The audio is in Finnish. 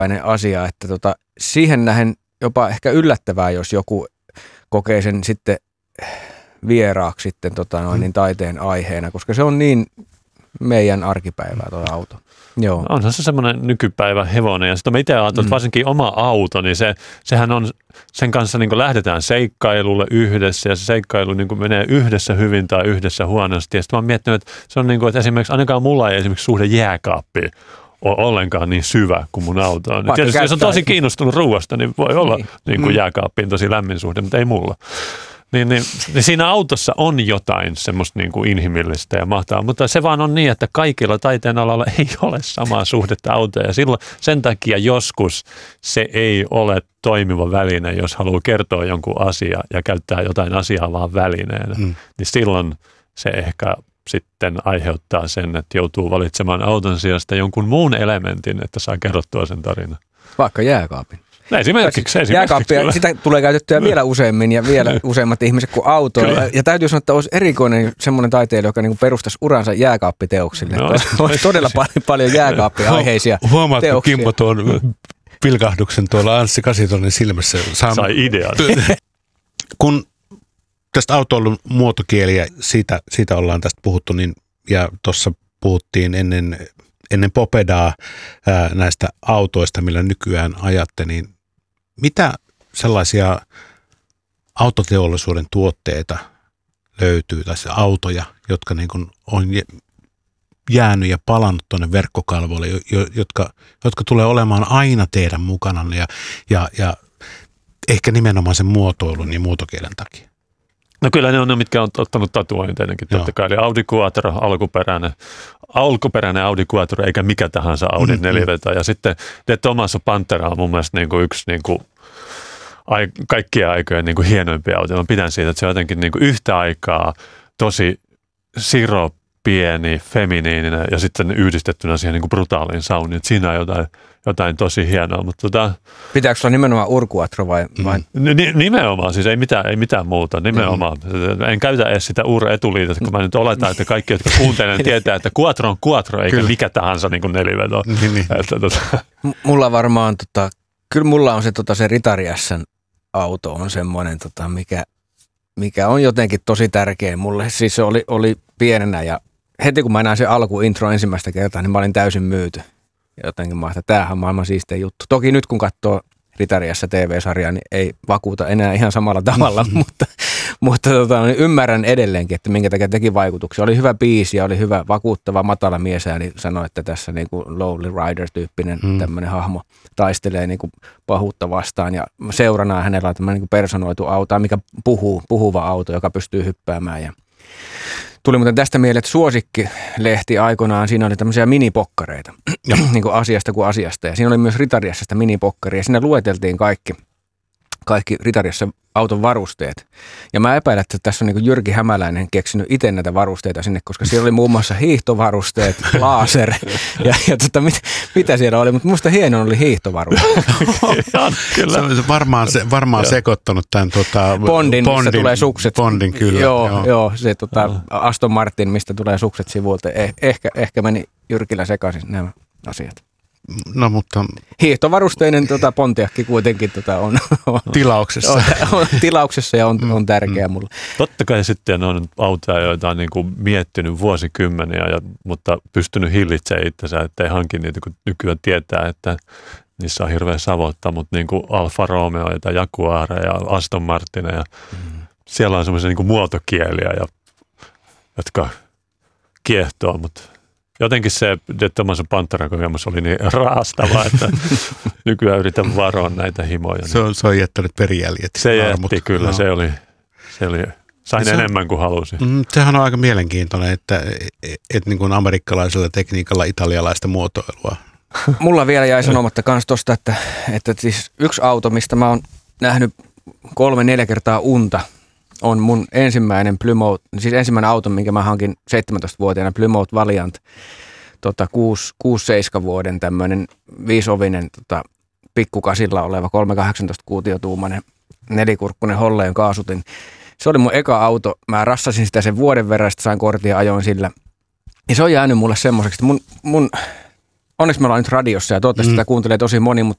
asia, että siihen nähen jopa ehkä yllättävää, jos joku kokee sen sitten vieraaksi sitten niin taiteen aiheena, koska se on niin meidän arkipäivää tuo auto. Joo. Onhan se semmoinen nykypäivä hevonen ja sitten mä itse ajattelen, että varsinkin oma auto, niin sehän on, sen kanssa niin kuin lähdetään seikkailulle yhdessä ja se seikkailu niin kuin menee yhdessä hyvin tai yhdessä huonosti. Ja sitten mä oon miettinyt, että se on niin kuin, että esimerkiksi ainakaan mulla ei esimerkiksi suhde jääkaappiin ole ollenkaan niin syvä kuin mun auto on. Tietysti jos on tosi kiinnostunut ruuasta, niin voi olla niin kuin jääkaappiin tosi lämmin suhde, mutta ei mulla. Niin siinä autossa on jotain semmoista niin kuin inhimillistä ja mahtavaa, mutta se vaan on niin, että kaikilla taiteen alalla ei ole samaa suhdetta autoja. Ja silloin sen takia joskus se ei ole toimiva väline, jos haluaa kertoa jonkun asian ja käyttää jotain asiaa vaan välineenä. Niin silloin se ehkä sitten aiheuttaa sen, että joutuu valitsemaan auton sijasta jonkun muun elementin, että saa kerrottua sen tarinan. Vaikka jääkaapin. Esimerkiksi. Jääkaappia, sitä tulee käytettyä vielä useammin ja vielä useammat ihmiset kuin autoja. Ja täytyy sanoa, että olisi erikoinen semmoinen taiteilija, joka niin perustaisi uransa jääkaappiteoksille. No, olisi todella paljon jääkaappiaiheisia teoksia. Huomaatko Kimmo tuon pilkahduksen tuolla Anssi Kasitonen silmässä? Sai idean. Kun tästä autoilun muotokieliä, siitä ollaan tästä puhuttu, niin, ja tuossa puhuttiin ennen Popedaa näistä autoista, millä nykyään ajatte, niin mitä sellaisia autoteollisuuden tuotteita löytyy, tai autoja, jotka niin kuin on jäänyt ja palannut tuonne verkkokalvoille, jotka tulee olemaan aina teidän mukananne ja ehkä nimenomaan sen muotoilun ja muotokielen takia? No kyllä ne on ne, mitkä on ottanut tatuointeinenkin totta kai. Eli Audi Quattro, alkuperäinen Audi Quattro, eikä mikä tahansa Audi 4-veto. Ja sitten De Tomaso Pantera on mun mielestä yksi kaikkien aikojen hienoimpia autoja. Mä pidän siitä, että se on jotenkin yhtä aikaa tosi pieni, feminiininen ja sitten yhdistettynä siihen brutaaliin sauniin. Että siinä on jotain tosi hienoa. Mutta pitääkö olla nimenomaan Urquattro vai? Nimenomaan, siis ei mitään muuta. Nimenomaan. En käytä edes sitä etuliitettä, kun mä nyt oletan, että kaikki, jotka kuuntelevat, tietää, että Quattro on Quattro, eikä mikä tahansa neliveto. Mulla varmaan, kyllä mulla on se Ritari S:n auto on semmoinen, mikä on jotenkin tosi tärkeä mulle. Siis se oli pienenä ja heti kun mä näin sen alkuintro ensimmäistä kertaa, niin mä olin täysin myyty. Ja jotenkin mä ajattelin, että tämähän on maailman siistein juttu. Toki nyt kun katsoo Ritari S:n TV-sarjaa, niin ei vakuuta enää ihan samalla tavalla, mutta niin ymmärrän edelleenkin, että minkä takia teki vaikutuksia. Oli hyvä biisi ja oli hyvä vakuuttava matala mies, niin sanoi, että tässä niin kuin Lowly Rider-tyyppinen tämmöinen hahmo taistelee niin kuin pahuutta vastaan ja seurana hänellä on tämmöinen niin kuin personoitu auto, mikä puhuva auto, joka pystyy hyppäämään ja tuli muuten tästä mieleen, että Suosikkilehti aikoinaan, siinä oli tämmöisiä minipokkareita, niin kuin asiasta kuin asiasta. Ja siinä oli myös Ritari S:stä minipokkaria ja siinä lueteltiin kaikki Ritari S:n auton varusteet. Ja mä epäilen, että tässä on niin kuin Jyrki Hämäläinen keksinyt itse näitä varusteita sinne, koska siellä oli muun muassa hiihtovarusteet, laser ja mitä siellä oli. Mutta musta hieno oli hiihtovarusteet. Kyllä. Se on varmaan sekoittanut tämän Bondin, mistä tulee sukset. Bondin, kyllä. Joo, se Aston Martin, mistä tulee sukset sivulta. Ehkä meni Jyrkillä sekaisin nämä asiat. No mutta hiihtovarusteinen Pontiacki kuitenkin on tilauksessa. On tilauksessa ja on tärkeä mulle. Totta kai sitten on autoja, joita on miettinyt vuosikymmeniä, mutta pystynyt hillitsemään itsensä, ettei hanki niitä, kun nykyään tietää, että niissä on hirveä savotta, mutta niin kuin Alfa Romeo ja Jaguar ja Aston Martin ja siellä on semmoisia muotokieliä, jotka kiehtoo, mutta jotenkin se De Tomaso Pantera-kokemus oli niin raastava, että nykyään yritän varoa näitä himoja. Se on jättänyt perijäljet. Se jätti kyllä, no. Sain enemmän kuin halusin. Sehän on aika mielenkiintoinen, että niin kuin amerikkalaisella tekniikalla italialaista muotoilua. Mulla vielä jäi sanomatta kans tosta, että siis yksi auto, mistä mä oon nähnyt 3-4 kertaa unta, on mun ensimmäinen Plymouth, siis ensimmäinen auto, minkä mä hankin 17-vuotiaana, Plymouth Valiant, 6-7 vuoden tämmöinen 5-ovinen pikkukasilla oleva 318-kuutiotuumainen nelikurkkunen Holleen kaasutin. Se oli mun eka auto. Mä rassasin sitä sen vuoden verran, sitten sain kortin ja ajoin sillä. Ja se on jäänyt mulle semmoiseksi, että mun onneksi me ollaan nyt radiossa ja toivottavasti sitä kuuntelee tosi moni, mutta